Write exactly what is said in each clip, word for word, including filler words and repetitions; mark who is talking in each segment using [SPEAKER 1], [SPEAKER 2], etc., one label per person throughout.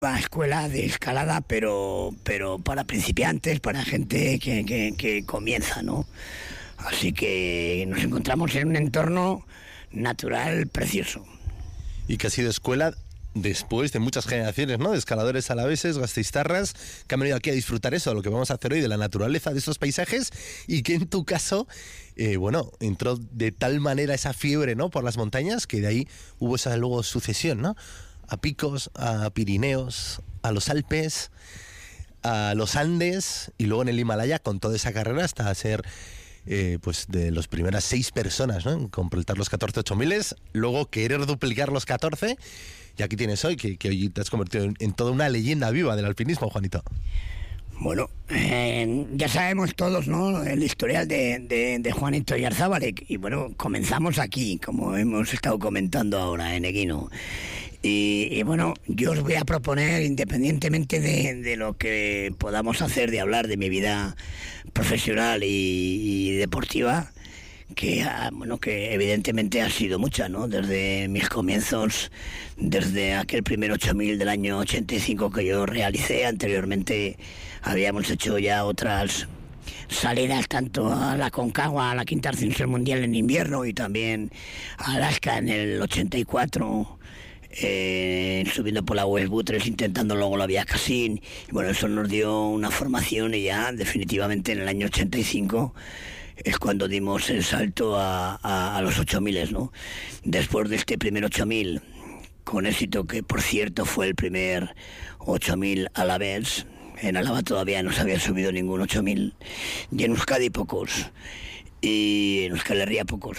[SPEAKER 1] La escuela de escalada, pero pero para principiantes, para gente que, que, que comienza, ¿no? Así que nos encontramos en un entorno natural precioso.
[SPEAKER 2] Y que ha sido escuela después de muchas generaciones, ¿no? De escaladores alaveses, gasteiztarras, que han venido aquí a disfrutar eso, lo que vamos a hacer hoy, de la naturaleza, de esos paisajes, y que en tu caso, eh, bueno, entró de tal manera esa fiebre, ¿no?, por las montañas, que de ahí hubo esa luego sucesión, ¿no?, a picos, a Pirineos, a los Alpes, a los Andes, y luego en el Himalaya, con toda esa carrera hasta ser eh, pues de las primeras seis personas, ¿no?, en completar los catorce ocho miles, luego querer duplicar los catorce, y aquí tienes hoy, que, que hoy te has convertido en, en toda una leyenda viva del alpinismo, Juanito.
[SPEAKER 1] Bueno, eh, ya sabemos todos, ¿no?, el historial de, de, de Juanito Oyarzábal, y bueno, comenzamos aquí, como hemos estado comentando ahora en Eguino. Y, y bueno, yo os voy a proponer, independientemente de, de lo que podamos hacer, de hablar de mi vida profesional y, y deportiva, que bueno, que evidentemente ha sido mucha, ¿no? Desde mis comienzos, desde aquel primer ocho mil del año ochenta y cinco que yo realicé. Anteriormente habíamos hecho ya otras salidas, tanto a la Concagua, a la quinta ascensión mundial en invierno, y también a Alaska en el ochenta y cuatro, eh, subiendo por la West Buttress, intentando luego la Vía Cassin. Y bueno, eso nos dio una formación, y ya definitivamente en el año ochenta y cinco es cuando dimos el salto a, a, a los ocho miles, ¿no? Después de este primer ocho mil, con éxito, que por cierto fue el primer ocho mil a la vez. En Álava todavía no se había subido ningún ocho mil, y en Euskadi pocos, y en Euskal Herria pocos.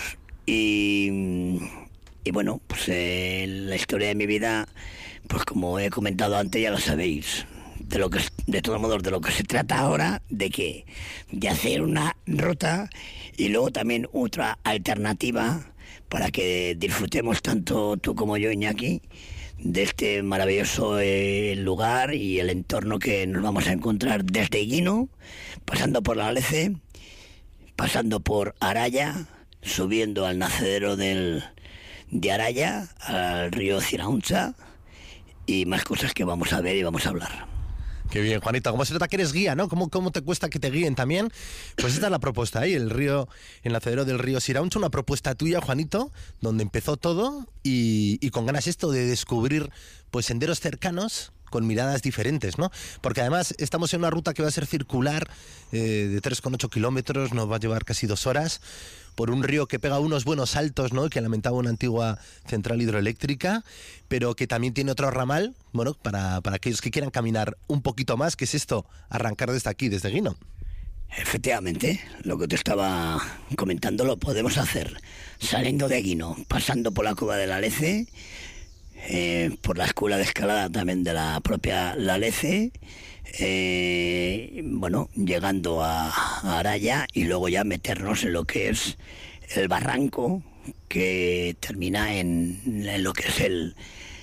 [SPEAKER 1] Y, y bueno, pues eh, la historia de mi vida, pues como he comentado antes, ya lo sabéis. De lo que, de todos modos, de lo que se trata ahora, de que de hacer una ruta y luego también otra alternativa para que disfrutemos tanto tú como yo, Iñaki, de este maravilloso eh, lugar y el entorno que nos vamos a encontrar desde Eguino, pasando por la Alece, pasando por Araya, subiendo al nacedero del, de Araya, al río Zirautza, y más cosas que vamos a ver y vamos a hablar.
[SPEAKER 2] Qué bien, Juanito. ¿Cómo se nota que eres guía, no? ¿Cómo, cómo te cuesta que te guíen también? Pues esta es la propuesta ahí, el río, el nacedero del río Zirautza, una propuesta tuya, Juanito, donde empezó todo, y, y con ganas esto de descubrir pues senderos cercanos con miradas diferentes, ¿no? Porque además estamos en una ruta que va a ser circular, eh, de tres coma ocho kilómetros, nos va a llevar casi dos horas, por un río que pega unos buenos saltos, ¿no?, que lamentaba una antigua central hidroeléctrica, pero que también tiene otro ramal, bueno, para, para aquellos que quieran caminar un poquito más, que es esto, arrancar desde aquí, desde Eguino.
[SPEAKER 1] Efectivamente, lo que te estaba comentando lo podemos hacer saliendo de Eguino, pasando por la cueva de la Alece, eh, por la escuela de escalada también de la propia la Alece, eh, bueno, llegando a, a Araya, y luego ya meternos en lo que es el barranco que termina en, en lo que es el,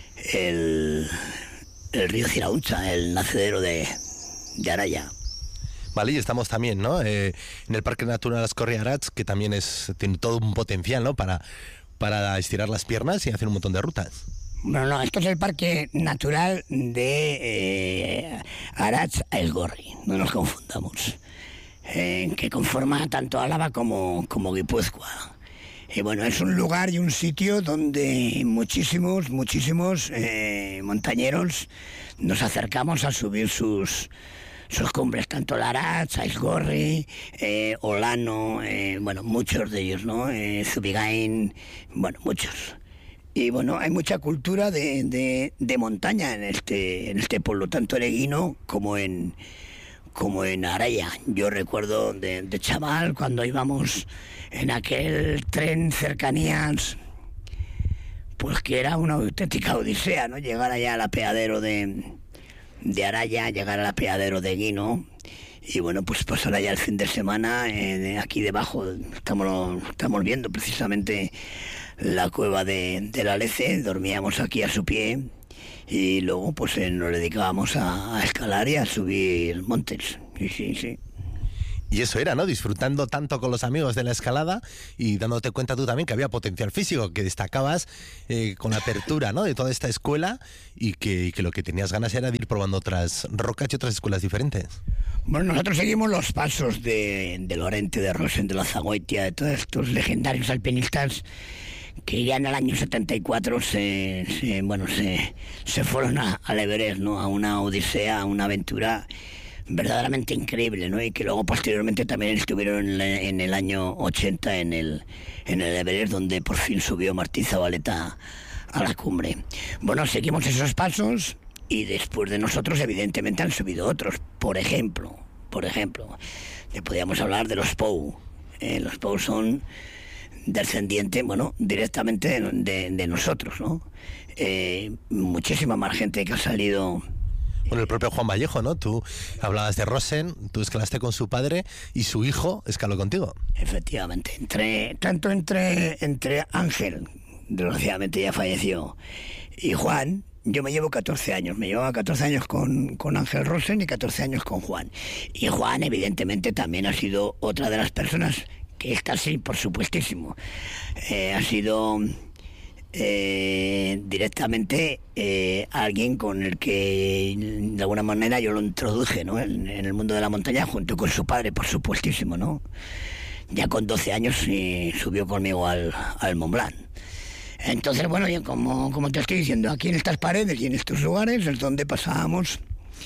[SPEAKER 1] el, el río Zirautza, el nacedero de, de Araya.
[SPEAKER 2] Vale, y estamos también, ¿no?, eh, en el Parque Natural Ascorri-Arats, que también es, tiene todo un potencial, ¿no?, para, para estirar las piernas y hacer un montón de rutas.
[SPEAKER 1] Bueno, no, esto es el Parque Natural de eh, Arats a Esgorri, no nos confundamos, eh, que conforma tanto Álava como, como Guipúzcoa. Y bueno, es un lugar y un sitio donde muchísimos, muchísimos eh, montañeros nos acercamos a subir sus, sus cumbres, tanto la Arats, a Esgorri, eh, Olano, eh, bueno, muchos de ellos, ¿no? Eh, Zubigain, bueno, muchos. Y bueno, hay mucha cultura de, de, de montaña en este, en este pueblo, tanto en Eguino como en, como en Araya. Yo recuerdo de, de chaval, cuando íbamos en aquel tren cercanías, pues que era una auténtica odisea, ¿no? Llegar allá al apeadero de, de Araya, llegar al apeadero de Eguino, y bueno, pues pasar allá el fin de semana, eh, aquí debajo estamos, estamos viendo precisamente la cueva de, de la Alece, dormíamos aquí a su pie, y luego pues eh, nos dedicábamos a, a escalar y a subir montes. Sí, sí, sí.
[SPEAKER 2] Y eso era, ¿no? Disfrutando tanto con los amigos de la escalada y dándote cuenta tú también que había potencial físico, que destacabas eh, con la apertura, ¿no?, de toda esta escuela y que, y que lo que tenías ganas era de ir probando otras rocas y otras escuelas diferentes.
[SPEAKER 1] Bueno, nosotros seguimos los pasos de, de Lorente, de Rosen, de Lanzagoitia, de todos estos legendarios alpinistas que ya en el año setenta y cuatro se, se, bueno, se, se fueron a, al Everest, ¿no?, a una odisea, a una aventura verdaderamente increíble, ¿no? Y que luego posteriormente también estuvieron en, la, en el año ochenta en el, en el Everest, donde por fin subió Martín Zabaleta a la cumbre. Bueno, seguimos esos pasos y después de nosotros evidentemente han subido otros. Por ejemplo, por ejemplo, le podríamos hablar de los Pou. Eh, los Pou son descendientes, bueno, directamente de, de, de nosotros, ¿no? Eh, muchísima más gente que ha salido.
[SPEAKER 2] Bueno, el propio Juan Vallejo, ¿no? Tú hablabas de Rosen, tú escalaste con su padre y su hijo escaló contigo.
[SPEAKER 1] Efectivamente, entre, tanto entre, entre Ángel, desgraciadamente ya falleció, y Juan, yo me llevo catorce años, me llevaba catorce años con, con Ángel Rosen y catorce años con Juan. Y Juan, evidentemente, también ha sido otra de las personas que está sí, por supuestísimo. Eh, ha sido... Eh, directamente eh, alguien con el que de alguna manera yo lo introduje, ¿no?, en, en el mundo de la montaña junto con su padre, por supuestísimo, ¿no? Ya con doce años eh, subió conmigo al, al Mont Blanc. Entonces, bueno, yo como, como te estoy diciendo, aquí en estas paredes y en estos lugares es donde pasábamos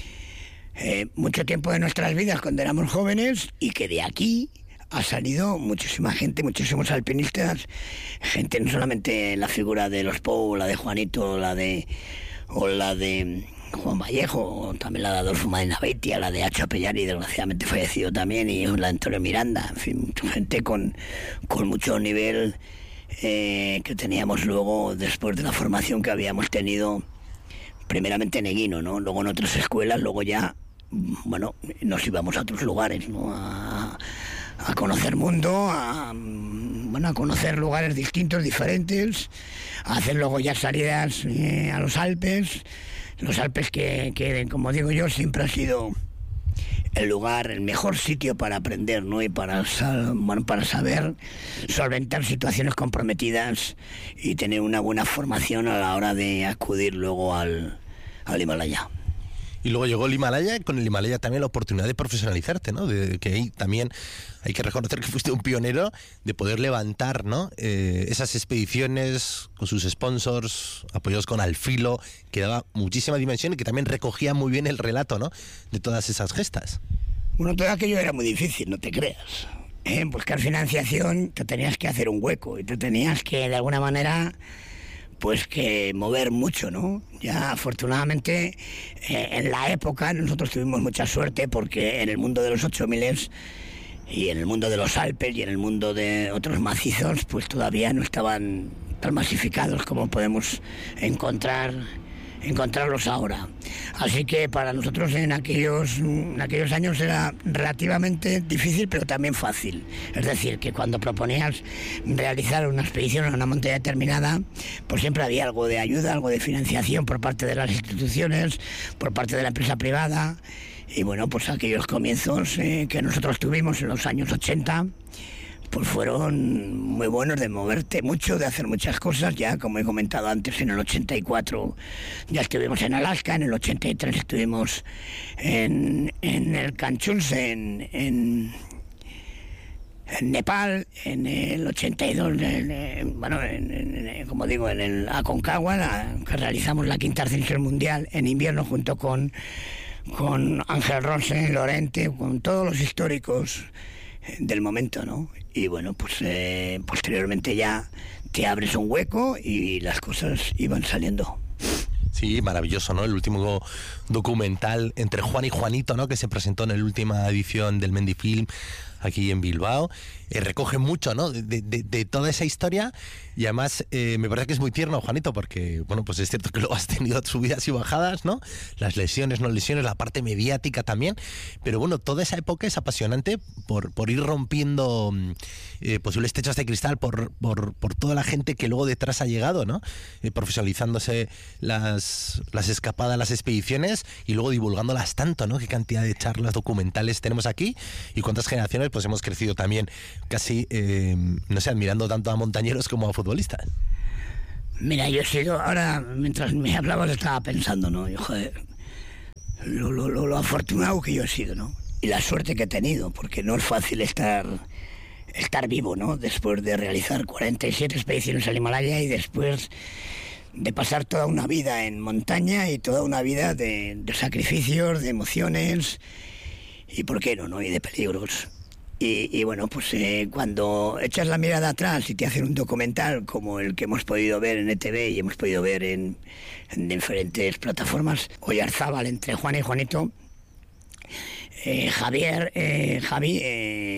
[SPEAKER 1] eh, mucho tiempo de nuestras vidas cuando éramos jóvenes, y que de aquí ha salido muchísima gente, muchísimos alpinistas, gente no solamente la figura de los Pou, la de Juanito, la de o la de Juan Vallejo, también la de Adolfo Madina Beitia, la de Acho Pellari, desgraciadamente fallecido también, y la de Antonio Miranda, en fin, mucha gente con, con mucho nivel eh, que teníamos luego después de la formación que habíamos tenido primeramente en Eguino, ¿no?, luego en otras escuelas, luego ya, bueno, nos íbamos a otros lugares, ¿no?, a a conocer mundo, a, bueno, a conocer lugares distintos, diferentes, a hacer luego ya salidas eh, a los Alpes, los Alpes que, que, como digo yo, siempre ha sido el lugar, el mejor sitio para aprender, ¿no?, y para, bueno, para saber solventar situaciones comprometidas y tener una buena formación a la hora de acudir luego al, al Himalaya.
[SPEAKER 2] Y luego llegó el Himalaya, con el Himalaya también la oportunidad de profesionalizarte, ¿no? De que ahí también hay que reconocer que fuiste un pionero de poder levantar, ¿no?, eh, esas expediciones con sus sponsors, apoyados con Alfilo, que daba muchísima dimensión y que también recogía muy bien el relato, ¿no?, de todas esas gestas.
[SPEAKER 1] Bueno, todo aquello era muy difícil, no te creas. Eh, buscar financiación, te tenías que hacer un hueco y te tenías que, de alguna manera, pues que mover mucho, ¿no? Ya afortunadamente eh, en la época nosotros tuvimos mucha suerte, porque en el mundo de los ocho miles y en el mundo de los Alpes y en el mundo de otros macizos pues todavía no estaban tan masificados como podemos encontrar encontrarlos ahora. Así que para nosotros en aquellos, en aquellos años era relativamente difícil, pero también fácil. Es decir, que cuando proponías realizar una expedición a una montaña determinada, pues siempre había algo de ayuda, algo de financiación por parte de las instituciones, por parte de la empresa privada. Y bueno, pues aquellos comienzos eh, que nosotros tuvimos en los años ochenta, pues fueron muy buenos, de moverte mucho, de hacer muchas cosas. Ya, como he comentado antes, en el ochenta y cuatro ya estuvimos en Alaska, en el ochenta y tres estuvimos en, en el Kanchunse, en, en, en Nepal, en el ochenta y dos, en, en, bueno, en, en, como digo, en el Aconcagua, la, que realizamos la quinta ascensión mundial en invierno junto con, con Ángel Rosen, Lorente, con todos los históricos del momento, ¿no? Y bueno, pues eh, posteriormente ya te abres un hueco y las cosas iban saliendo.
[SPEAKER 2] Sí, maravilloso, ¿no? El último documental entre Juan y Juanito, ¿no?, que se presentó en la última edición del Mendifilm aquí en Bilbao, eh, recoge mucho, ¿no?, de, de, de toda esa historia, Y además eh, me parece que es muy tierno, Juanito, porque bueno, pues es cierto que luego has tenido subidas y bajadas, ¿no? Las lesiones, no lesiones, la parte mediática también. Pero bueno, toda esa época es apasionante por, por ir rompiendo eh, posibles techos de cristal, por, por, por toda la gente que luego detrás ha llegado, ¿no? Eh, profesionalizándose las, las escapadas, las expediciones y luego divulgándolas tanto, ¿no? Qué cantidad de charlas documentales tenemos aquí y cuántas generaciones pues hemos crecido también casi, eh, no sé, admirando tanto a montañeros como a futbolistas.
[SPEAKER 1] Mira, yo he sido, ahora mientras me hablabas estaba pensando, ¿no? Y, joder, lo, lo, lo, lo afortunado que yo he sido, ¿no? Y la suerte que he tenido, porque no es fácil estar, estar vivo, ¿no? Después de realizar cuarenta y siete expediciones al Himalaya y después de pasar toda una vida en montaña y toda una vida de, de sacrificios, de emociones y, ¿por qué no, no? Y de peligros. Y, y bueno, pues eh, cuando echas la mirada atrás y te hacen un documental como el que hemos podido ver en E T V y hemos podido ver en, en diferentes plataformas, Oyarzábal entre Juan y Juanito, eh, Javier, eh, Javi, eh,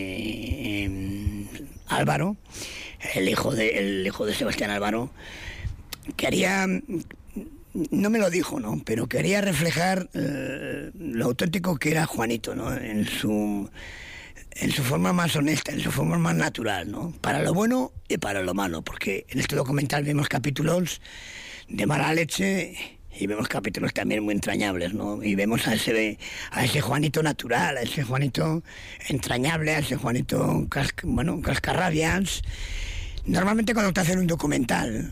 [SPEAKER 1] eh, Álvaro, el hijo de, el hijo de Sebastián Álvaro, quería, no me lo dijo, ¿no? Pero quería reflejar eh, lo auténtico que era Juanito, ¿no? En su en su forma más honesta, en su forma más natural, ¿no? Para lo bueno y para lo malo, porque en este documental vemos capítulos de mala leche y vemos capítulos también muy entrañables, ¿no? Y vemos a ese a ese Juanito natural, a ese Juanito entrañable, a ese Juanito, casca, bueno, cascarrabias. Normalmente cuando te hacen un documental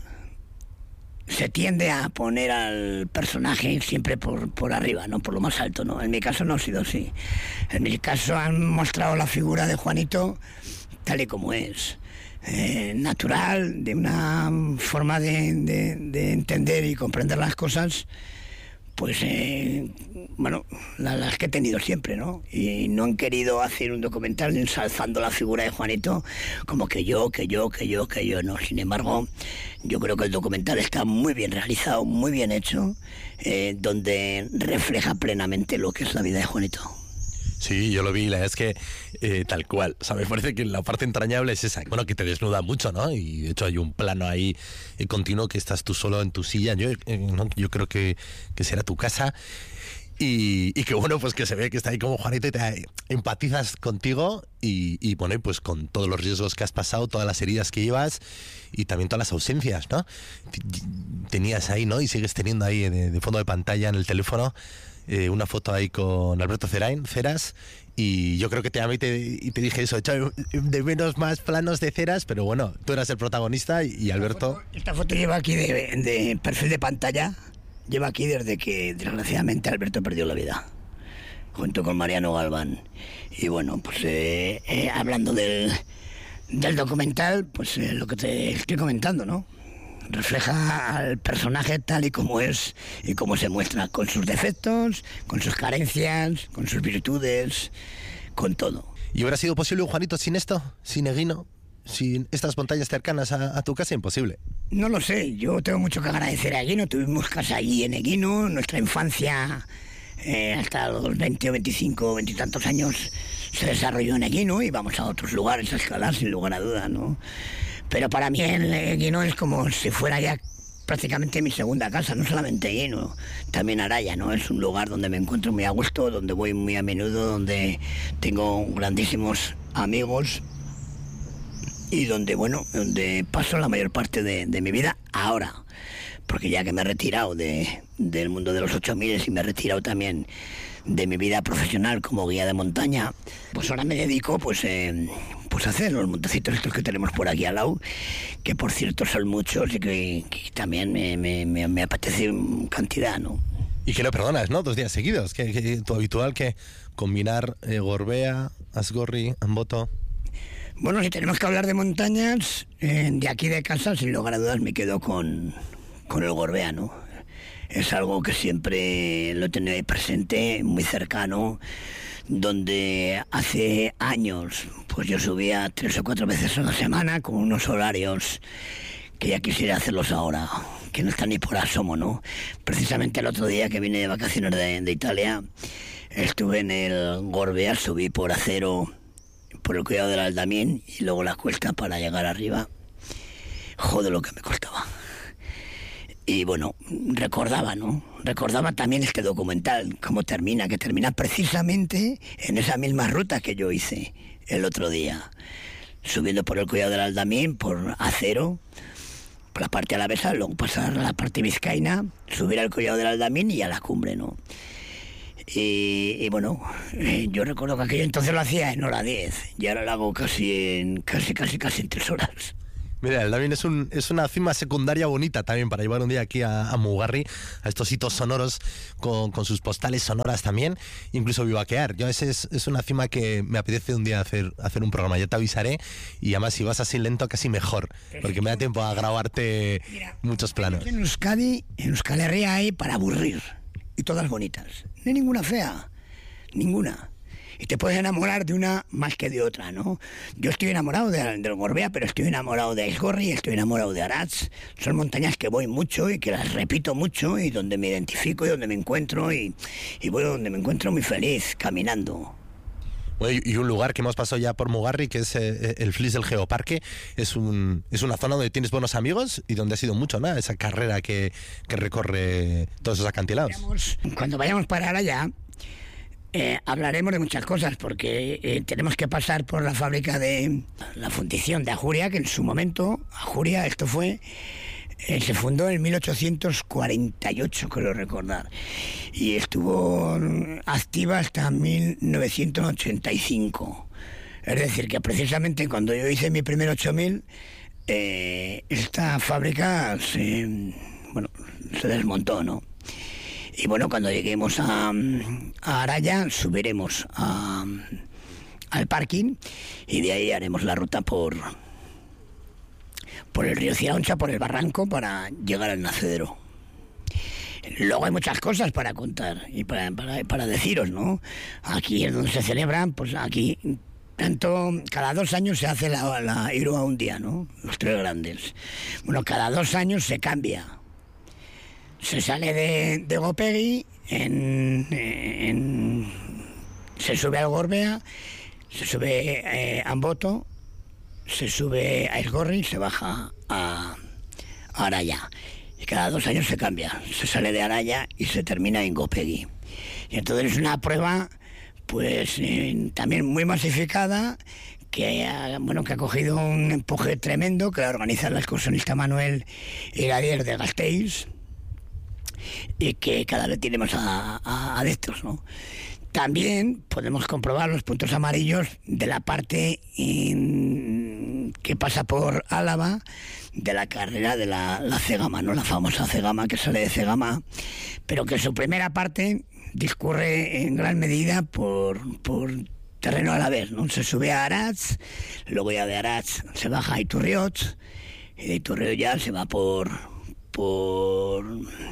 [SPEAKER 1] se tiende a poner al personaje siempre por, por arriba, ¿no? Por lo más alto, ¿no? En mi caso no ha sido así. En mi caso han mostrado la figura de Juanito tal y como es. Eh, natural, de una forma de, de, de entender y comprender las cosas, pues, eh, bueno, las, las que he tenido siempre, ¿no? Y no han querido hacer un documental ensalzando la figura de Juanito como que yo, que yo, que yo, que yo, no. Sin embargo, yo creo que el documental está muy bien realizado, muy bien hecho, eh, donde refleja plenamente lo que es la vida de Juanito.
[SPEAKER 2] Sí, yo lo vi, la verdad es que eh, tal cual. O sea, me parece que la parte entrañable es esa, bueno, que te desnuda mucho, ¿no? Y de hecho hay un plano ahí eh, continuo que estás tú solo en tu silla. Yo, eh, ¿no? Yo creo que, que será tu casa. Y, y que bueno, pues que se ve que está ahí como Juanito y te empatizas contigo y, y bueno, pues con todos los riesgos que has pasado, todas las heridas que llevas y también todas las ausencias, ¿no? Tenías ahí, ¿no? Y sigues teniendo ahí de, de fondo de pantalla en el teléfono Eh, una foto ahí con Alberto Cerain, Ceras, y yo creo que te llamé y te, y te dije eso, echaba de menos más planos de Ceras, pero bueno, tú eras el protagonista y, y Alberto...
[SPEAKER 1] Esta foto, esta foto lleva aquí de, de perfil de pantalla, lleva aquí desde que desgraciadamente Alberto perdió la vida, junto con Mariano Galván. Y bueno, pues eh, eh, hablando del, del documental, pues eh, lo que te estoy comentando, ¿no? Refleja al personaje tal y como es y como se muestra, con sus defectos, con sus carencias, con sus virtudes, con todo.
[SPEAKER 2] ¿Y hubiera sido posible un Juanito sin esto? ¿Sin Eguino? ¿Sin estas montañas cercanas a, a tu casa? Imposible.
[SPEAKER 1] No lo sé, yo tengo mucho que agradecer a Eguino. Tuvimos casa allí en Eguino, nuestra infancia eh, hasta los veinte o veinticinco o veintitantos años se desarrolló en Eguino, y íbamos a otros lugares a escalar sin lugar a duda, ¿no? Pero para mí el Eguino es como si fuera ya prácticamente mi segunda casa, no solamente Eguino, también Araya, ¿no? Es un lugar donde me encuentro muy a gusto, donde voy muy a menudo, donde tengo grandísimos amigos y donde, bueno, donde paso la mayor parte de, de mi vida ahora, porque ya que me he retirado de, del mundo de los ocho miles y me he retirado también de mi vida profesional como guía de montaña, pues ahora me dedico pues, eh, pues a hacer los montecitos estos que tenemos por aquí al lado, que por cierto son muchos y que, que también me, me, me, me apetece cantidad, ¿no?
[SPEAKER 2] Y que no perdonas, ¿no? Dos días seguidos, que, que tu habitual que combinar eh, Gorbea, Asgorri, Amboto.
[SPEAKER 1] Bueno, si tenemos que hablar de montañas, eh, de aquí de casa, sin lugar a dudas me quedo con, con el Gorbea, ¿no? Es algo que siempre lo he tenido ahí presente, muy cercano, donde hace años pues yo subía tres o cuatro veces a la semana con unos horarios que ya quisiera hacerlos ahora, que no están ni por asomo, ¿no? Precisamente el otro día que vine de vacaciones de, de Italia, estuve en el Gorbea, subí por Acero, por el cuidado del Aldamín y luego la cuesta para llegar arriba. Joder, lo que me costaba. Y bueno, recordaba, ¿no? Recordaba también este documental, cómo termina, que termina precisamente en esa misma ruta que yo hice el otro día. Subiendo por el Collado del Aldamín, por Acero, por la parte alavesa, luego pasar a la parte vizcaína, subir al Collado del Aldamín y a la cumbre, ¿no? Y, y bueno, eh, yo recuerdo que aquello entonces lo hacía en hora diez y ahora lo hago casi en casi, casi, casi en tres horas.
[SPEAKER 2] Mira, el Aldamín es, un, es una cima secundaria bonita también para llevar un día aquí a, a Mugarri, a estos hitos sonoros con, con sus postales sonoras también, incluso bivaquear. Yo a veces es una cima que me apetece un día hacer, hacer un programa, ya te avisaré, y además si vas así lento casi mejor, porque me da tiempo a grabarte Mira, muchos planos.
[SPEAKER 1] En Euskadi, en Euskal Herria hay para aburrir, y todas bonitas, no hay ninguna fea, ninguna. Y te puedes enamorar de una más que de otra, ¿no? Yo estoy enamorado de, del Gorbea, pero estoy enamorado de Aizgorri, estoy enamorado de Aratz. Son montañas que voy mucho y que las repito mucho y donde me identifico y donde me encuentro y, y voy donde me encuentro muy feliz, caminando.
[SPEAKER 2] Bueno, y un lugar que hemos pasado ya por Mugarri, que es eh, el Flix del Geoparque, es un es una zona donde tienes buenos amigos y donde ha sido mucho, ¿no? Esa carrera que, que recorre todos esos acantilados.
[SPEAKER 1] Vayamos, cuando vayamos para allá, Eh, hablaremos de muchas cosas porque eh, tenemos que pasar por la fábrica de la fundición de Ajuria, que en su momento, Ajuria, esto fue, eh, se fundó en mil ochocientos cuarenta y ocho, creo recordar, y estuvo activa hasta mil novecientos ochenta y cinco. Es decir, que precisamente cuando yo hice mi primer ocho mil, eh, esta fábrica se, bueno, se desmontó, ¿no? Y bueno, cuando lleguemos a, a Araya, subiremos a, al parking y de ahí haremos la ruta por, por el río Ciraoncha, por el barranco, para llegar al nacedero. Luego hay muchas cosas para contar y para, para, para deciros, ¿no? Aquí es donde se celebran, pues aquí, tanto, cada dos años se hace la, la Irua un día, ¿no? Los tres grandes. Bueno, cada dos años se cambia. Se sale de, de Gopegui, en, en, se sube al Gorbea, se sube eh, a Amboto, se sube a Aizgorri, se baja a, a Araya. Y cada dos años se cambia, se sale de Araya y se termina en Gopegui. Y entonces es una prueba, pues eh, también muy masificada, que ha, bueno, que ha cogido un empuje tremendo, que la organiza el excursionista Manuel Iradier de Gasteiz, y que cada vez tiene más a, a, adeptos, ¿no? También podemos comprobar los puntos amarillos de la parte in, que pasa por Álava, de la carrera de la, la Cegama, ¿no? La famosa Cegama que sale de Cegama, pero que su primera parte discurre en gran medida por, por terreno alavés, ¿no? Se sube a Aratz, luego ya de Aratz se baja a Iturriot, y de Iturriot ya se va por por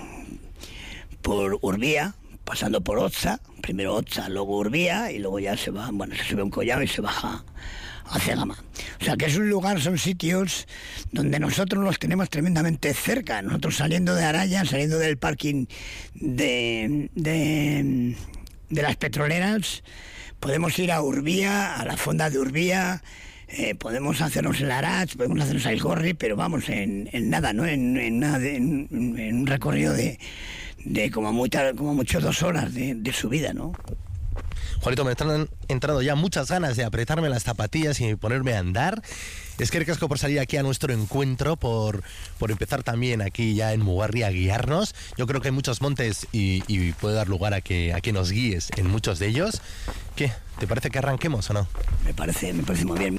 [SPEAKER 1] por Urbía, pasando por Otza, primero Otza, luego Urbía, y luego ya se va, bueno, se sube a un collado y se baja a Cegama. O sea que es un lugar, son sitios donde nosotros los tenemos tremendamente cerca. Nosotros saliendo de Araya, saliendo del parking de, de, de las petroleras, podemos ir a Urbía, a la fonda de Urbía, eh, podemos hacernos el Aratz, podemos hacernos a Aizgorri, pero vamos, en, en nada, ¿no? En, en, nada de, en, en un recorrido de de como, muy tar- como mucho dos horas de, de subida, ¿no?
[SPEAKER 2] Juanito, me están entrando ya muchas ganas de apretarme las zapatillas y ponerme a andar. Es que recasco por salir aquí a nuestro encuentro, por, por empezar también aquí ya en Mugarri a guiarnos. Yo creo que hay muchos montes y, y puede dar lugar a que, a que nos guíes en muchos de ellos. ¿Qué? ¿Te parece que arranquemos o no?
[SPEAKER 1] Me parece, me parece muy bien.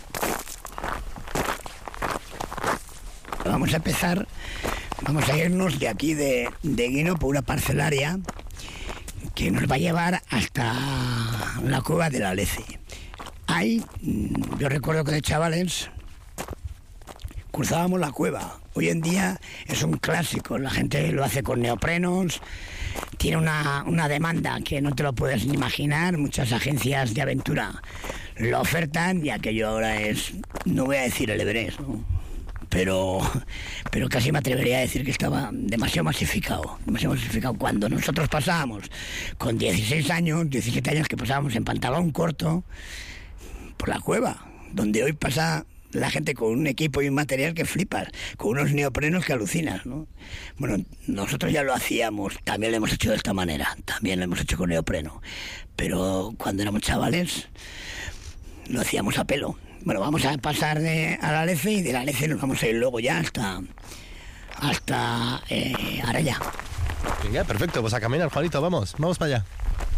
[SPEAKER 1] Vamos a empezar, vamos a irnos de aquí de, de Guino por una parcelaria que nos va a llevar hasta la cueva de la Lece. Ahí, yo recuerdo que de chavales cruzábamos la cueva. Hoy en día es un clásico, la gente lo hace con neoprenos, tiene una, una demanda que no te lo puedes ni imaginar, muchas agencias de aventura lo ofertan y aquello ahora es, no voy a decir el Everest, ¿no? Pero, pero casi me atrevería a decir que estaba demasiado masificado, demasiado masificado. Cuando nosotros pasábamos con dieciséis años, diecisiete años, que pasábamos en pantalón corto por la cueva, donde hoy pasa la gente con un equipo y un material que flipas, con unos neoprenos que alucinas, ¿no? Bueno, nosotros ya lo hacíamos, también lo hemos hecho de esta manera, también lo hemos hecho con neopreno, pero cuando éramos chavales lo hacíamos a pelo. Bueno, vamos a pasar de, a la Lece, y de la Lece nos vamos a ir luego ya hasta, hasta eh, Araya.
[SPEAKER 2] Venga, perfecto, pues a caminar, Juanito, vamos, vamos para allá.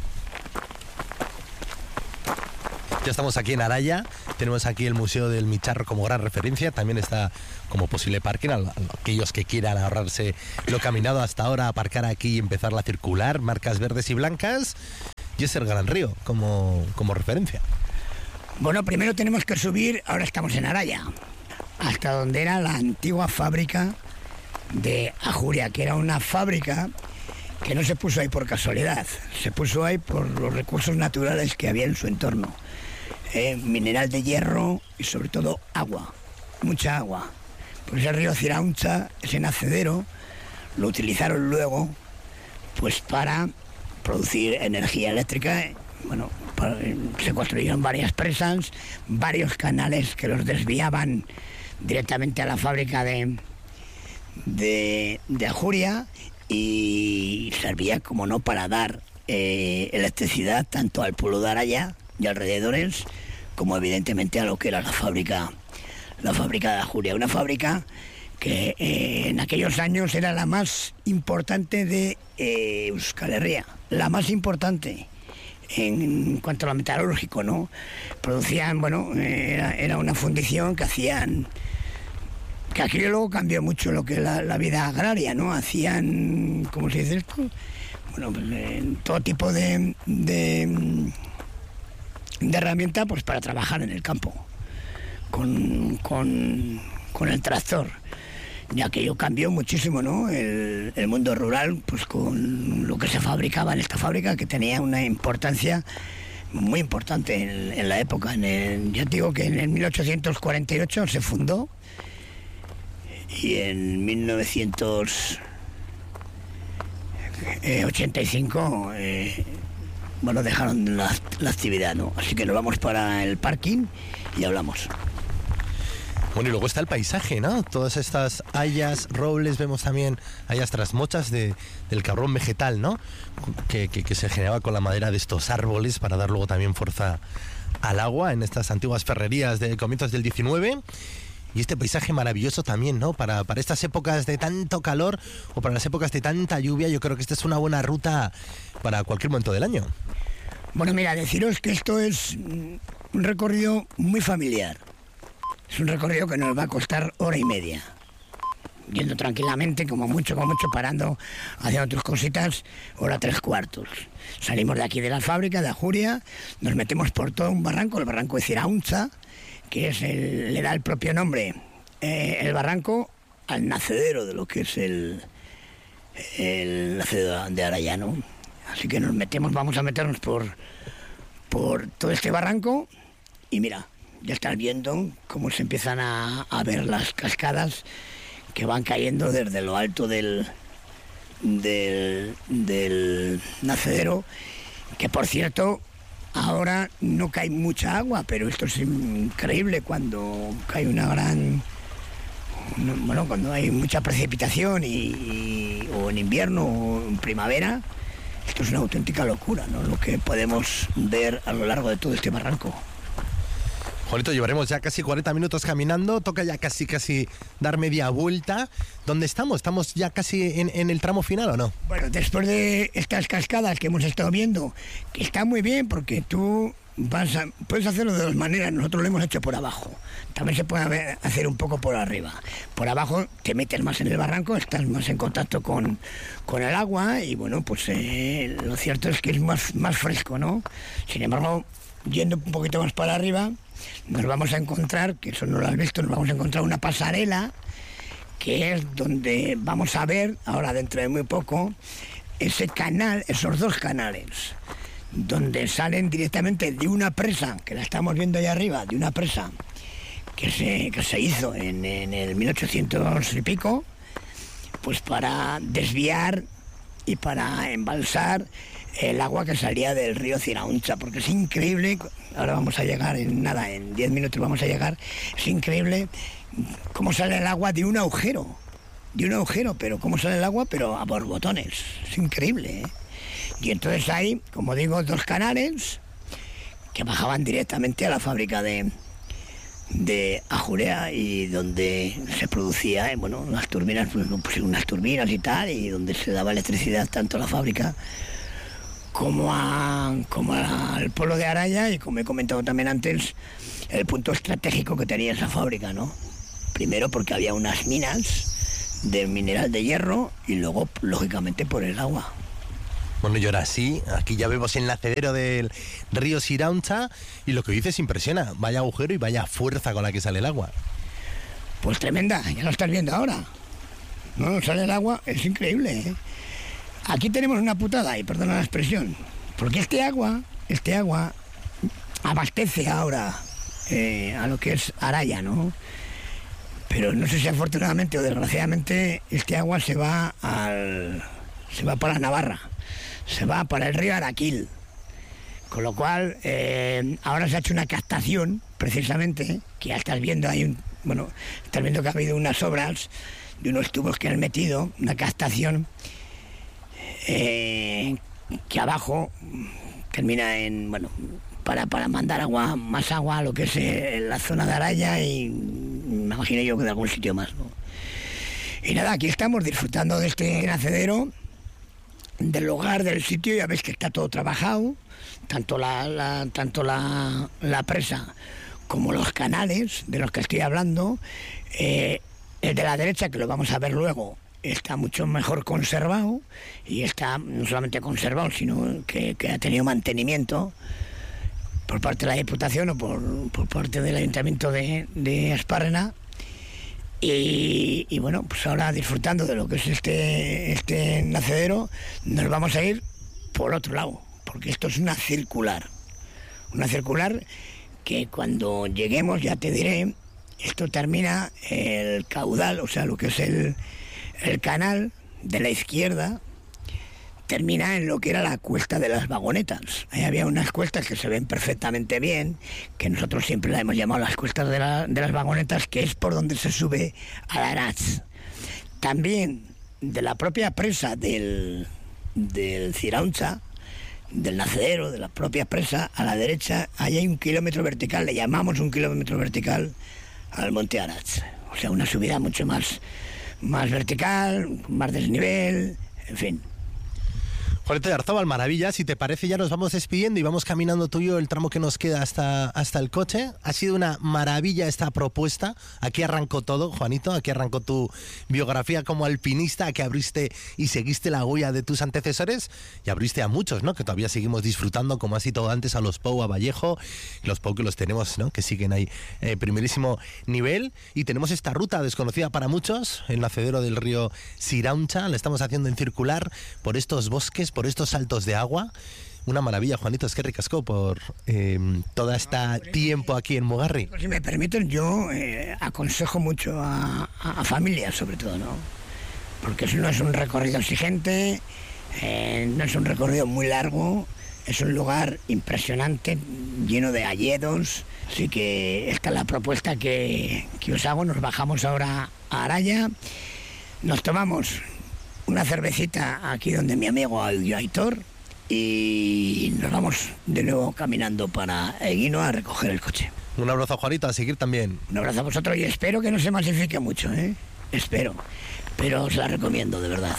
[SPEAKER 2] Ya estamos aquí en Araya, tenemos aquí el Museo del Micharro como gran referencia, también está como posible parking a aquellos que quieran ahorrarse lo caminado hasta ahora, aparcar aquí y empezar la circular, marcas verdes y blancas, y es el Gran Río como, como referencia.
[SPEAKER 1] Bueno, primero tenemos que subir, ahora estamos en Araya, hasta donde era la antigua fábrica de Ajuria, que era una fábrica que no se puso ahí por casualidad, se puso ahí por los recursos naturales que había en su entorno. Eh, mineral de hierro y sobre todo agua, mucha agua. Pues el río Cirauncha, ese nacedero, lo utilizaron luego pues para producir energía eléctrica. Bueno, para, se construyeron varias presas, varios canales que los desviaban directamente a la fábrica de, de, de Ajuria, y servía, como no, para dar eh, electricidad tanto al pueblo de Araya y alrededores, como evidentemente a lo que era la fábrica, la fábrica de Ajuria, una fábrica que eh, en aquellos años era la más importante de eh, Euskal Herria, la más importante en cuanto a lo metalúrgico, ¿no? Producían, bueno, era, era una fundición que hacían, que aquí luego cambió mucho lo que es la, la vida agraria, ¿no? Hacían, ¿cómo se dice esto? Bueno, pues, eh, todo tipo de, de de herramienta pues para trabajar en el campo con, con, con el tractor. Y aquello cambió muchísimo, ¿no? El, el mundo rural, pues con lo que se fabricaba en esta fábrica, que tenía una importancia muy importante en, en la época. En el, yo digo que en el mil ochocientos cuarenta y ocho se fundó, y en mil novecientos ochenta y cinco eh, bueno, dejaron la, la actividad, ¿no? Así que nos vamos para el parking y hablamos.
[SPEAKER 2] Bueno, y luego está el paisaje, ¿no? Todas estas hayas, robles, vemos también hayas trasmochas de, del cabrón vegetal, ¿no? Que, que, que se generaba con la madera de estos árboles para dar luego también fuerza al agua en estas antiguas ferrerías de comienzos del diecinueve. Y este paisaje maravilloso también, ¿no? Para, para estas épocas de tanto calor o para las épocas de tanta lluvia, yo creo que esta es una buena ruta para cualquier momento del año.
[SPEAKER 1] Bueno, mira, deciros que esto es un recorrido muy familiar. Es un recorrido que nos va a costar hora y media. Yendo tranquilamente, como mucho, como mucho, parando, haciendo otras cositas, hora tres cuartos. Salimos de aquí de la fábrica, de Ajuria, nos metemos por todo un barranco, el barranco de Cirauncha, que es el, le da el propio nombre, eh, el barranco, al nacedero de lo que es el, el nacedero de Araya, ¿no? Así que nos metemos, vamos a meternos por, por todo este barranco, y mira, ya estás viendo cómo se empiezan a, a ver las cascadas que van cayendo desde lo alto del, del, del nacedero, que por cierto, ahora no cae mucha agua, pero esto es increíble cuando cae una gran... Bueno, cuando hay mucha precipitación, y, y, o en invierno o en primavera, esto es una auténtica locura, ¿no? Lo que podemos ver a lo largo de todo este barranco.
[SPEAKER 2] Juanito, llevaremos ya casi cuarenta minutos caminando, toca ya casi casi dar media vuelta. ¿Dónde estamos? ¿Estamos ya casi en, en el tramo final o no?
[SPEAKER 1] Bueno, después de estas cascadas que hemos estado viendo, que está muy bien porque tú vas a, puedes hacerlo de dos maneras. Nosotros lo hemos hecho por abajo, también se puede hacer un poco por arriba. Por abajo te metes más en el barranco, estás más en contacto con, con el agua, y bueno, pues eh, lo cierto es que es más, más fresco, ¿no? Sin embargo, yendo un poquito más para arriba, nos vamos a encontrar, que eso no lo has visto, nos vamos a encontrar una pasarela, que es donde vamos a ver, ahora dentro de muy poco, ese canal, esos dos canales, donde salen directamente de una presa, que la estamos viendo ahí arriba, de una presa que se, que se hizo en, en el mil ochocientos y pico, pues para desviar y para embalsar el agua que salía del río Cirauncha, porque es increíble, ahora vamos a llegar en nada, en diez minutos vamos a llegar, es increíble cómo sale el agua de un agujero, de un agujero, pero cómo sale el agua, pero a borbotones, es increíble, ¿eh? Y entonces hay, como digo, dos canales que bajaban directamente a la fábrica de, de Ajurea y donde se producía, eh, bueno, las turbinas, pues, pues unas turbinas y tal, y donde se daba electricidad tanto a la fábrica como, a, como al pueblo de Araya, y como he comentado también antes, el punto estratégico que tenía esa fábrica, ¿no? Primero porque había unas minas de mineral de hierro y luego, lógicamente, por el agua.
[SPEAKER 2] Bueno, y ahora sí, aquí ya vemos el nacedero del río Cirauncha y lo que dices impresiona. Vaya agujero y vaya fuerza con la que sale el agua.
[SPEAKER 1] Pues tremenda, ya lo estás viendo ahora. No, sale el agua, es increíble, ¿eh? Aquí tenemos una putada, y perdona la expresión, porque este agua, este agua abastece ahora eh, a lo que es Araya, ¿no? Pero no sé si afortunadamente o desgraciadamente este agua se va al, se va para Navarra, se va para el río Araquil, con lo cual eh, ahora se ha hecho una captación, precisamente, que ya estás viendo, hay un, bueno, estás viendo que ha habido unas obras de unos tubos que han metido, una captación eh, que abajo termina en, bueno, para, para mandar agua, más agua a lo que es eh, la zona de Araya y me imagino yo que de algún sitio más, ¿no? Y nada, aquí estamos disfrutando de este nacedero, del lugar, del sitio. Ya ves que está todo trabajado, tanto la, la, tanto la, la presa como los canales de los que estoy hablando. Eh, el de la derecha, que lo vamos a ver luego, está mucho mejor conservado, y está no solamente conservado, sino que, que ha tenido mantenimiento por parte de la Diputación o por, por parte del Ayuntamiento de, de Aspárrena. Y, y bueno, pues ahora disfrutando de lo que es este, este nacedero, nos vamos a ir por otro lado, porque esto es una circular. Una circular que cuando lleguemos, ya te diré, esto termina el caudal, o sea, lo que es el, el canal de la izquierda, termina en lo que era la cuesta de las vagonetas. Ahí había unas cuestas que se ven perfectamente bien, que nosotros siempre la hemos llamado las cuestas de, la, de las vagonetas, que es por donde se sube a la Aratz. También de la propia presa del, del Cirauncha, del nacedero, de la propia presa, a la derecha, ahí hay un kilómetro vertical, le llamamos un kilómetro vertical al Monte Aratz. O sea, una subida mucho más, más vertical, más desnivel, en fin.
[SPEAKER 2] Juanito Oyarzábal, maravilla. Si te parece, ya nos vamos despidiendo y vamos caminando tú y yo el tramo que nos queda hasta, hasta el coche. Ha sido una maravilla esta propuesta. Aquí arrancó todo, Juanito. Aquí arrancó tu biografía como alpinista, que abriste y seguiste la huella de tus antecesores y abriste a muchos, ¿no? Que todavía seguimos disfrutando, como ha sido antes, a los Pou, a Vallejo. Los Pou que los tenemos, ¿no? Que siguen ahí, eh, primerísimo nivel. Y tenemos esta ruta desconocida para muchos, el nacedero del río Cirauncha. La estamos haciendo en circular por estos bosques, por estos saltos de agua. Una maravilla, Juanito, es que ricasco por eh, todo este tiempo aquí en Mugarri.
[SPEAKER 1] Si me permiten, yo eh, aconsejo mucho a, a, a familias, sobre todo, ¿no? Porque eso no es un recorrido exigente, eh, no es un recorrido muy largo, es un lugar impresionante, lleno de hayedos. Así que esta es la propuesta que, que os hago. Nos bajamos ahora a Araya, nos tomamos una cervecita aquí donde mi amigo Aitor, y nos vamos de nuevo caminando para Eguino a recoger el coche.
[SPEAKER 2] Un abrazo, Juanito, a seguir también.
[SPEAKER 1] Un abrazo a vosotros y espero que no se masifique mucho, ¿eh? Espero, pero os la recomiendo, de verdad.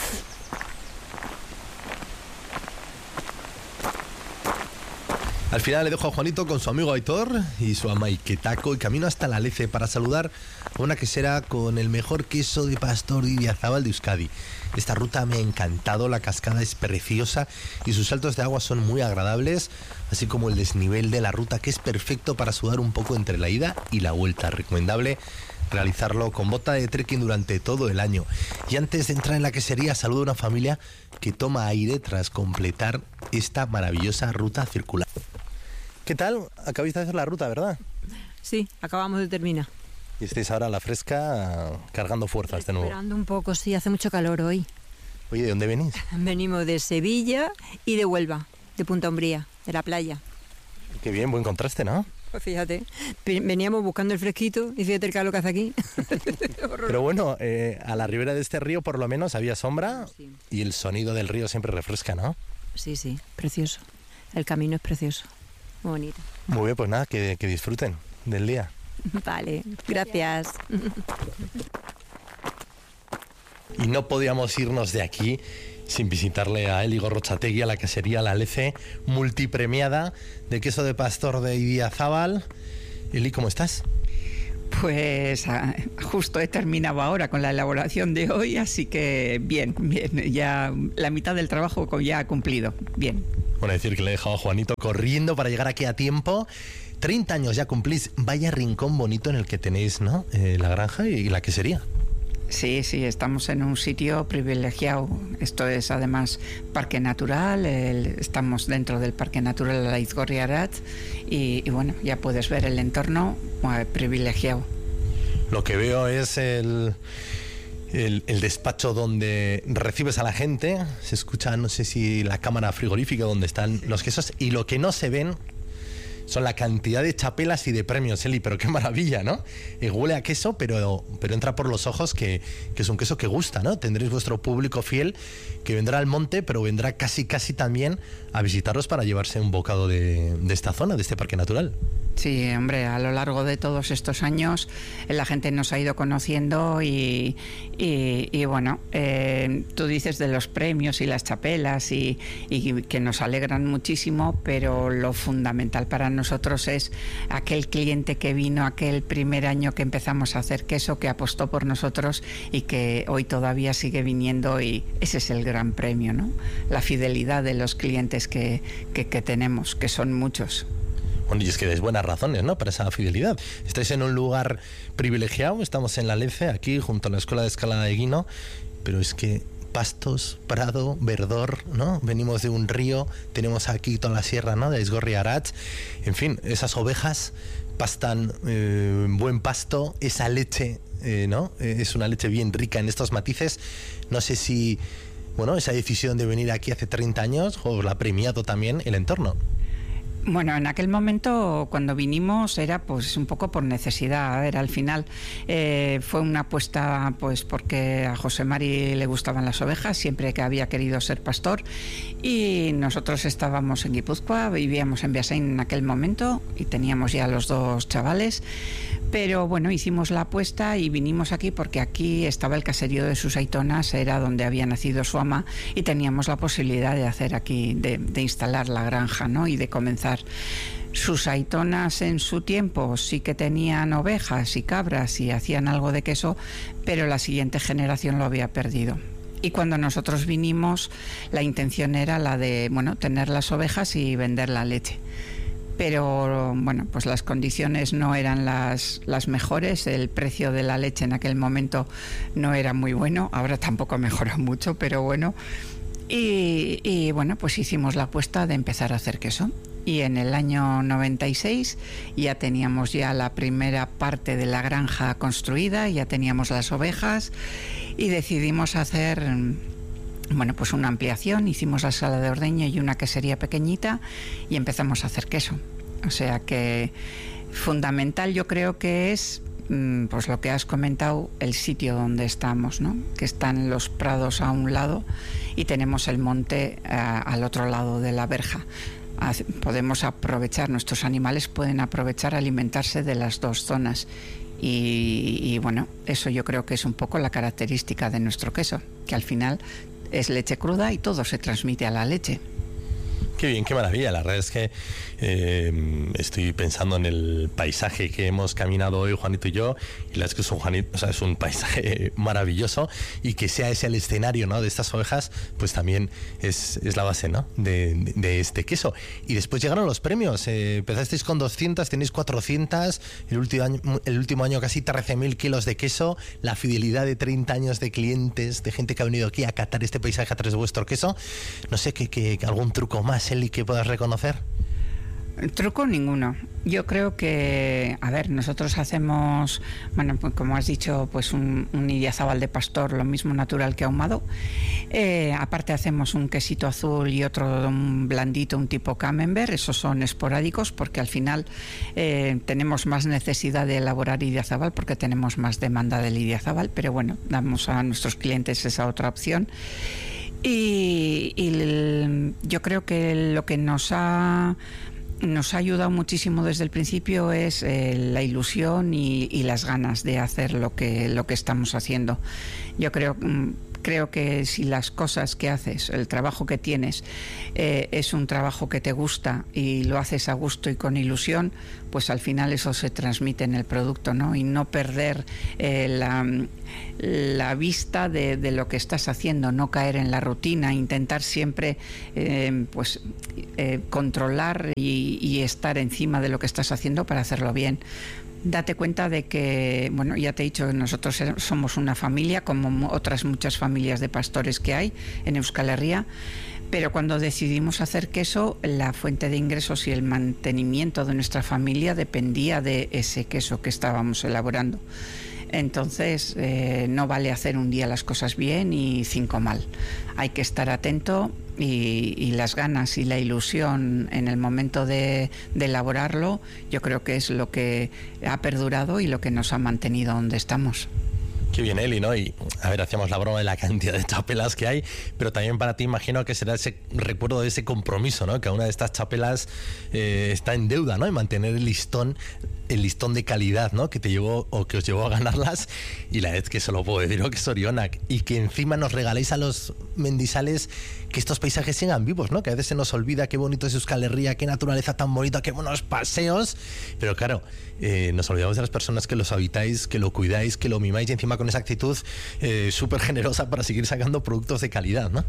[SPEAKER 2] Al final le dejo a Juanito con su amigo Aitor y su amaiquetaco y camino hasta la Lece para saludar a una quesera con el mejor queso de Pastor Idiazábal de Euskadi. Esta ruta me ha encantado, la cascada es preciosa y sus saltos de agua son muy agradables, así como el desnivel de la ruta, que es perfecto para sudar un poco entre la ida y la vuelta. Recomendable realizarlo con bota de trekking durante todo el año. Y antes de entrar en la quesería, saludo a una familia que toma aire tras completar esta maravillosa ruta circular. ¿Qué tal? Acabáis de hacer la ruta, ¿verdad?
[SPEAKER 3] Sí, acabamos de terminar.
[SPEAKER 2] Y estáis ahora a la fresca cargando furzas de nuevo.
[SPEAKER 3] Esperando un poco, sí, hace mucho calor hoy.
[SPEAKER 2] Oye, ¿de dónde venís?
[SPEAKER 3] Venimos de Sevilla y de Huelva, de Punta Umbría, de la playa.
[SPEAKER 2] Qué bien, buen contraste, ¿no?
[SPEAKER 3] Pues fíjate, veníamos buscando el fresquito y fíjate el calor que hace aquí.
[SPEAKER 2] Pero bueno, eh, a la ribera de este río por lo menos había sombra, sí, y el sonido del río siempre refresca, ¿no?
[SPEAKER 3] Sí, sí, precioso. El camino es precioso, muy bonito.
[SPEAKER 2] Muy bien, pues nada, que, que disfruten del día.
[SPEAKER 3] Vale, gracias.
[SPEAKER 2] Y no podíamos irnos de aquí sin visitarle a Eli Gorrotxategi, a la quesería La Lece, multipremiada de queso de pastor de Idiazábal. Eli, ¿cómo estás?
[SPEAKER 4] Pues ah, justo he terminado ahora con la elaboración de hoy, así que bien, bien, ya la mitad del trabajo ya ha cumplido, bien.
[SPEAKER 2] Bueno, decir que le he dejado a Juanito corriendo para llegar aquí a tiempo. treinta años ya cumplís, vaya rincón bonito en el que tenéis, ¿no? Eh, la granja y la quesería.
[SPEAKER 4] Sí, sí, estamos en un sitio privilegiado. Esto es además parque natural, el, estamos dentro del parque natural de Aizgorri-Aratz y, y bueno, ya puedes ver el entorno eh, privilegiado.
[SPEAKER 2] Lo que veo es el, el, el despacho donde recibes a la gente, se escucha, no sé si la cámara frigorífica donde están los quesos, y lo que no se ven son la cantidad de chapelas y de premios, Eli, pero qué maravilla, ¿no? Eh, huele a queso, pero, pero entra por los ojos que, que es un queso que gusta, ¿no? Tendréis vuestro público fiel que vendrá al monte, pero vendrá casi casi también a visitaros para llevarse un bocado de, de esta zona, de este parque natural.
[SPEAKER 4] Sí, hombre, a lo largo de todos estos años la gente nos ha ido conociendo y, y, y bueno, eh, tú dices de los premios y las chapelas y, y que nos alegran muchísimo, pero lo fundamental para nosotros es aquel cliente que vino aquel primer año que empezamos a hacer queso, que apostó por nosotros y que hoy todavía sigue viniendo, y ese es el gran premio, ¿no? La fidelidad de los clientes que, que, que tenemos, que son muchos.
[SPEAKER 2] Bueno, y es que dais buenas razones, ¿no?, para esa fidelidad. Estáis en un lugar privilegiado, estamos en La Lece, aquí junto a la Escuela de Escalada de Eguino, pero es que pastos, prado, verdor, ¿no? Venimos de un río, tenemos aquí toda la sierra, ¿no?, de Aizgorri-Aratz. En fin, esas ovejas pastan eh, buen pasto, esa leche, eh, ¿no? Eh, es una leche bien rica en estos matices. No sé si, bueno, esa decisión de venir aquí hace treinta años os la ha premiado también el entorno.
[SPEAKER 4] Bueno, en aquel momento cuando vinimos era pues un poco por necesidad. A ver, al final eh, fue una apuesta pues porque a José Mari le gustaban las ovejas, siempre que había querido ser pastor, y nosotros estábamos en Guipúzcoa, vivíamos en Beasain en aquel momento y teníamos ya los dos chavales, pero bueno, hicimos la apuesta y vinimos aquí porque aquí estaba el caserío de sus aitonas, era donde había nacido su ama, y teníamos la posibilidad de hacer aquí, de, de instalar la granja, ¿no?, y de comenzar. Sus aitonas en su tiempo sí que tenían ovejas y cabras y hacían algo de queso, pero la siguiente generación lo había perdido. Y cuando nosotros vinimos, la intención era la de, bueno, tener las ovejas y vender la leche. Pero bueno, pues las condiciones no eran las, las mejores, el precio de la leche en aquel momento no era muy bueno, ahora tampoco ha mejorado mucho, pero bueno. Y, y bueno, pues hicimos la apuesta de empezar a hacer queso. Y en el año noventa y seis ya teníamos ya la primera parte de la granja construida, ya teníamos las ovejas y decidimos hacer, bueno, pues una ampliación. Hicimos la sala de ordeño y una quesería pequeñita y empezamos a hacer queso. O sea que fundamental yo creo que es, pues lo que has comentado, el sitio donde estamos, ¿no?, que están los prados a un lado y tenemos el monte uh, al otro lado de la verja. Podemos aprovechar, nuestros animales pueden aprovechar alimentarse de las dos zonas y, y bueno, eso yo creo que es un poco la característica de nuestro queso, que al final es leche cruda y todo se transmite a la leche.
[SPEAKER 2] Qué bien, qué maravilla. La verdad es que eh, estoy pensando en el paisaje que hemos caminado hoy, Juanito y yo, y la verdad es que es un, Juanito, o sea, es un paisaje maravilloso, y que sea ese el escenario, ¿no?, de estas ovejas, pues también es, es la base, ¿no?, de, de, de este queso. Y después llegaron los premios. Eh, empezasteis con doscientas, tenéis cuatrocientas, el último año, el último año casi trece mil kilos de queso, la fidelidad de treinta años de clientes, de gente que ha venido aquí a catar este paisaje a través de vuestro queso. No sé, que, que algún truco más, Eli, que puedas reconocer.
[SPEAKER 4] Truco ninguno. Yo creo que, a ver, nosotros hacemos, bueno, pues como has dicho, pues un, un idiazábal de pastor, lo mismo natural que ahumado. Eh, aparte hacemos un quesito azul y otro un blandito, un tipo camembert. Esos son esporádicos porque al final eh, tenemos más necesidad de elaborar idiazábal porque tenemos más demanda del idiazábal, pero bueno, damos a nuestros clientes esa otra opción. Y, y el, yo creo que lo que nos ha nos ha ayudado muchísimo desde el principio es eh, la ilusión y, y las ganas de hacer lo que lo que estamos haciendo. Yo creo creo que si las cosas que haces, el trabajo que tienes, eh, es un trabajo que te gusta y lo haces a gusto y con ilusión, pues al final eso se transmite en el producto, ¿no? Y no perder eh, la, la vista de, de lo que estás haciendo, no caer en la rutina, intentar siempre eh, pues eh, controlar y, y estar encima de lo que estás haciendo para hacerlo bien. Date cuenta de que, bueno, ya te he dicho, nosotros somos una familia, como otras muchas familias de pastores que hay en Euskal Herria, pero cuando decidimos hacer queso, la fuente de ingresos y el mantenimiento de nuestra familia dependía de ese queso que estábamos elaborando. Entonces, eh, no vale hacer un día las cosas bien y cinco mal. Hay que estar atento y, y las ganas y la ilusión en el momento de, de elaborarlo, yo creo que es lo que ha perdurado y lo que nos ha mantenido donde estamos.
[SPEAKER 2] Qué bien, Eli, ¿no? Y a ver, hacíamos la broma de la cantidad de chapelas que hay, pero también para ti imagino que será ese recuerdo de ese compromiso, ¿no? Que una de estas chapelas eh, está en deuda, ¿no? En mantener el listón, el listón de calidad, ¿no? Que te llevó o que os llevó a ganarlas, y la vez que se lo puedo decir, ¿no? Que es Orionak, y que encima nos regaléis a los mendizales que estos paisajes sigan vivos, ¿no? Que a veces se nos olvida qué bonito es Euskal Herria, qué naturaleza tan bonita, qué buenos paseos, pero claro, eh, nos olvidamos de las personas que los habitáis, que lo cuidáis, que lo mimáis, y encima con esa actitud eh, súper generosa para seguir sacando productos de calidad, ¿no?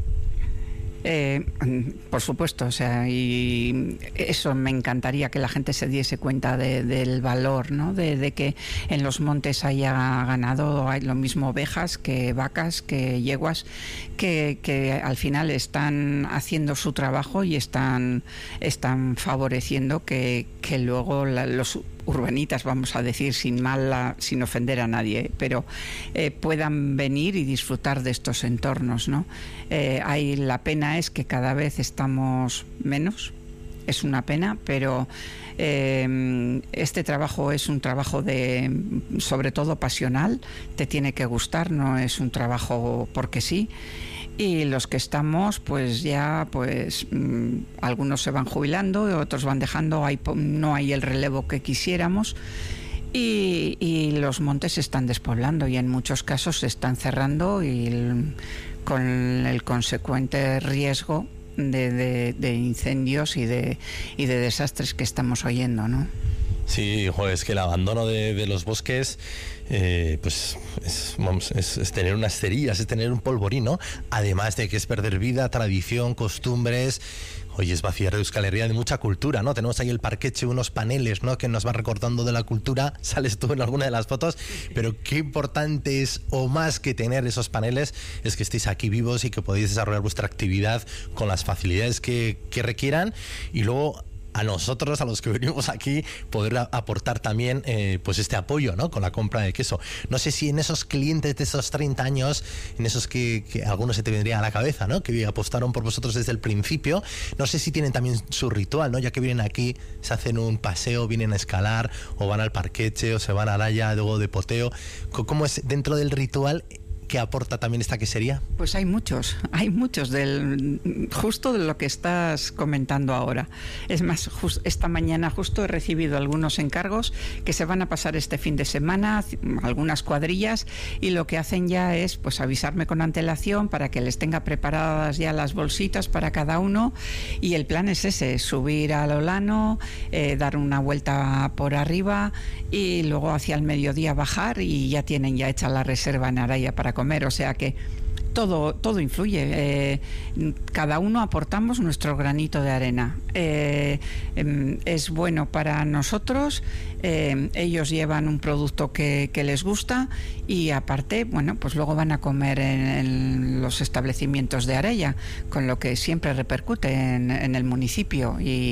[SPEAKER 4] Eh, por supuesto, o sea, y eso me encantaría que la gente se diese cuenta de, del valor, ¿no? De, de que en los montes haya ganado, hay lo mismo ovejas que vacas, que yeguas, que, que al final están haciendo su trabajo y están, están favoreciendo que, que luego la, los urbanitas, vamos a decir, sin mala, sin ofender a nadie, pero eh, puedan venir y disfrutar de estos entornos, ¿no? Eh, hay, la pena es que cada vez estamos menos, es una pena, pero eh, este trabajo es un trabajo de, sobre todo pasional, te tiene que gustar, no es un trabajo porque sí. Y los que estamos, pues ya, pues mmm, algunos se van jubilando, otros van dejando, hay, no hay el relevo que quisiéramos, y, y los montes se están despoblando y en muchos casos se están cerrando, y el, con el consecuente riesgo de, de, de incendios y de, y de desastres que estamos oyendo, ¿no?
[SPEAKER 2] Sí, joder, es que el abandono de, de los bosques, eh, pues es, vamos, es, es tener unas cerillas, es tener un polvorín, ¿no? Además de que es perder vida, tradición, costumbres. Oye, es vaciar de Euskal Herria de mucha cultura, ¿no? Tenemos ahí el parqueche, unos paneles, ¿no? Que nos van recordando de la cultura. Sales tú en alguna de las fotos, pero qué importante es, o más que tener esos paneles, es que estéis aquí vivos y que podéis desarrollar vuestra actividad con las facilidades que, que requieran, y luego a nosotros, a los que venimos aquí, poder a, aportar también eh, pues este apoyo, ¿no? Con la compra de queso. No sé si en esos clientes de esos treinta años, en esos que, que algunos se te vendría a la cabeza, ¿no? Que apostaron por vosotros desde el principio, no sé si tienen también su ritual, ¿no? Ya que vienen aquí, se hacen un paseo, vienen a escalar, o van al parqueche, o se van a Araya, luego de poteo. ¿Cómo es dentro del ritual que aporta también esta quesería?
[SPEAKER 4] Pues hay muchos, hay muchos del justo de lo que estás comentando ahora. Es más, just, esta mañana justo he recibido algunos encargos que se van a pasar este fin de semana, algunas cuadrillas, y lo que hacen ya es pues avisarme con antelación para que les tenga preparadas ya las bolsitas para cada uno, y el plan es ese, subir al Olano, eh, dar una vuelta por arriba y luego hacia el mediodía bajar, y ya tienen ya hecha la reserva en Araya para comer, o sea que todo, todo influye. Eh, cada uno aportamos nuestro granito de arena. Eh, eh, es bueno para nosotros, eh, ellos llevan un producto que, que les gusta, y aparte, bueno, pues luego van a comer en, en los establecimientos de Araya, con lo que siempre repercute en, en el municipio, y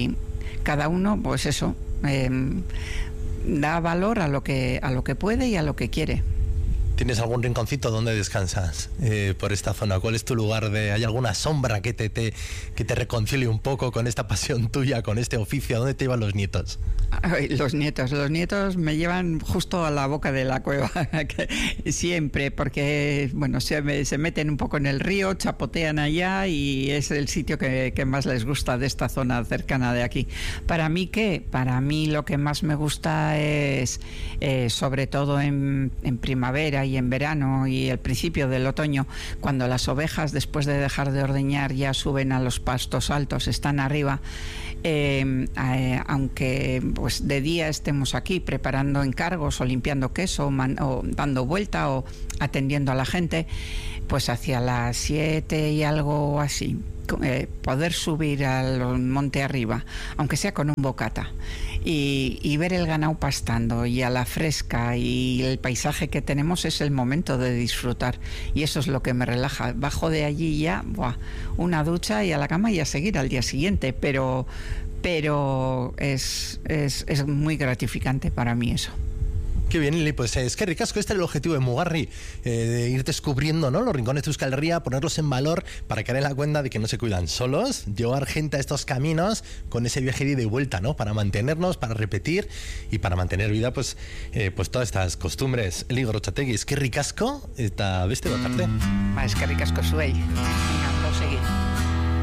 [SPEAKER 4] cada uno, pues eso, eh, da valor a lo que a lo que puede y a lo que quiere.
[SPEAKER 2] ¿Tienes algún rinconcito donde descansas eh, por esta zona? ¿Cuál es tu lugar de...? ¿Hay alguna sombra que te, te, que te reconcilie un poco con esta pasión tuya, con este oficio? ¿A dónde te llevan los nietos?
[SPEAKER 4] Ay, los nietos, los nietos me llevan justo a la boca de la cueva, siempre, porque bueno, se, se meten un poco en el río, chapotean allá y es el sitio que, que más les gusta de esta zona cercana de aquí. ¿Para mí qué? Para mí lo que más me gusta es, eh, sobre todo en, en primavera y en verano y el principio del otoño, cuando las ovejas, después de dejar de ordeñar, ya suben a los pastos altos, están arriba. Eh, eh, aunque pues de día estemos aquí preparando encargos o limpiando queso man, o dando vuelta o atendiendo a la gente, pues hacia las siete y algo así, eh, poder subir al monte arriba, aunque sea con un bocata, y, y ver el ganado pastando y a la fresca y el paisaje que tenemos, es el momento de disfrutar, y eso es lo que me relaja. Bajo de allí ya, buah, una ducha y a la cama y a seguir al día siguiente, pero pero es, es, es muy gratificante para mí eso.
[SPEAKER 2] Qué bien, Lili, pues es que ricasco, este es el objetivo de Mugarri, eh, de ir descubriendo, ¿no?, los rincones de Euskal Herria, ponerlos en valor para caer en la cuenta de que no se cuidan solos, llevar gente a estos caminos con ese viaje de ida y vuelta, ¿no?, para mantenernos, para repetir y para mantener vida, pues, eh, pues todas estas costumbres. Eli Gorrotxategi, es que ricasco, eta beste bat arte.
[SPEAKER 4] Es que ricasco zuei. Venga, vamos a seguir.